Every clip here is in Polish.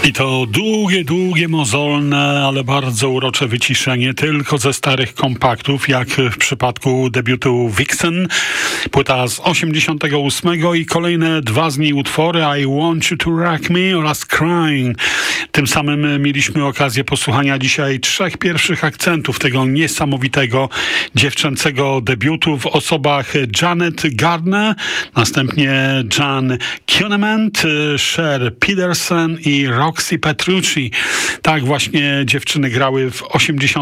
I to długie, mozolne, ale bardzo urocze wyciszenie tylko ze starych kompaktów, jak w przypadku debiutu Vixen, płyta z 88 i kolejne dwa z niej utwory I Want You To Rock Me oraz Crying. Tym samym mieliśmy okazję posłuchania dzisiaj trzech pierwszych akcentów tego niesamowitego dziewczęcego debiutu w osobach Janet Gardner, następnie Jan Kunement, Cher Peterson i Roxy Petrucci. Tak właśnie dziewczyny grały w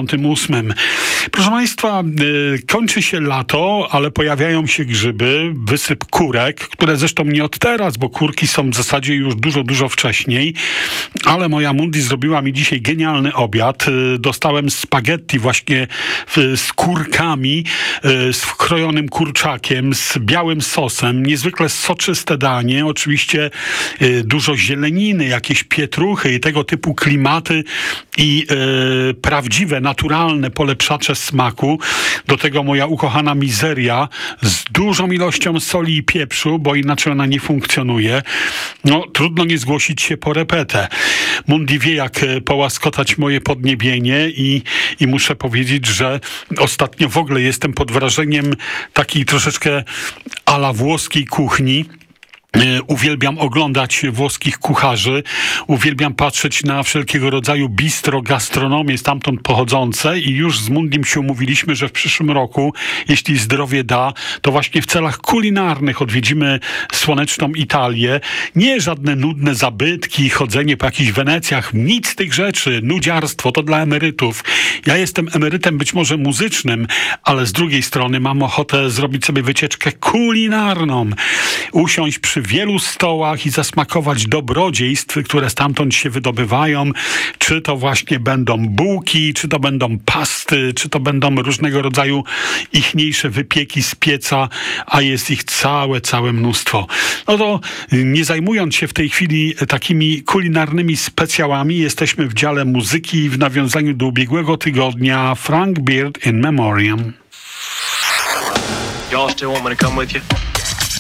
88. Proszę Państwa, kończy się lato, ale pojawiają się grzyby, wysyp kurek, które zresztą nie od teraz, bo kurki są w zasadzie już dużo wcześniej, ale moja Mundi zrobiła mi dzisiaj genialny obiad. Dostałem spaghetti właśnie z kurkami, z wkrojonym kurczakiem, z białym sosem, niezwykle soczyste danie, oczywiście dużo zieleniny, jakieś pietruchy i tego typu klimaty i prawdziwe, naturalne polepszacze smaku. Do tego moja ukochana mizeria z dużą ilością soli i pieprzu, bo inaczej ona nie funkcjonuje. No, trudno nie zgłosić się po repetę. Mundi wie, jak połaskotać moje podniebienie i muszę powiedzieć, że ostatnio w ogóle jestem pod wrażeniem takiej troszeczkę a la włoskiej kuchni. Uwielbiam oglądać włoskich kucharzy, uwielbiam patrzeć na wszelkiego rodzaju bistro, gastronomię stamtąd pochodzące i już z Mundim się umówiliśmy, że w przyszłym roku, jeśli zdrowie da, to właśnie w celach kulinarnych odwiedzimy słoneczną Italię. Nie żadne nudne zabytki, chodzenie po jakichś Wenecjach, nic z tych rzeczy, nudziarstwo, to dla emerytów. Ja jestem emerytem być może muzycznym, ale z drugiej strony mam ochotę zrobić sobie wycieczkę kulinarną, usiąść przy wielu stołach i zasmakować dobrodziejstw, które stamtąd się wydobywają. Czy to właśnie będą bułki, czy to będą pasty, czy to będą różnego rodzaju ichniejsze wypieki z pieca, a jest ich całe mnóstwo. No to nie zajmując się w tej chwili takimi kulinarnymi specjałami, jesteśmy w dziale muzyki w nawiązaniu do ubiegłego tygodnia Frank Beard in Memoriam. Y'all still want me to come with you?